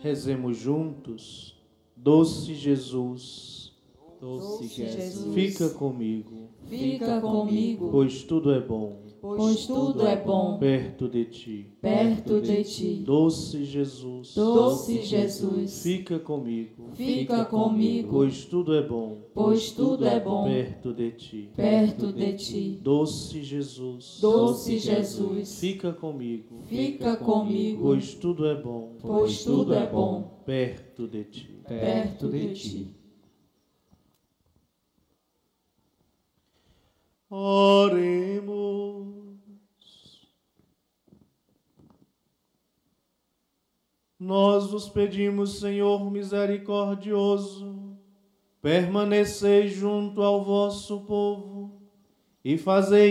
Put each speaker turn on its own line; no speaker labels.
Rezemos juntos. Doce Jesus,
Doce Jesus,
fica comigo,
fica comigo,
pois tudo é bom,
pois tudo é bom,
perto de ti.
perto de ti.
Doce Jesus,
Doce Jesus,
fica comigo,
fica comigo,
pois tudo é bom,
pois tudo é bom,
perto de ti.
perto de ti.
Doce Jesus,
Doce Jesus,
fica comigo,
fica comigo,
pois tudo é bom,
pois tudo é bom,
perto de ti.
perto de ti.
Oremos. Nós vos pedimos, Senhor misericordioso, permaneceis junto ao vosso povo e fazei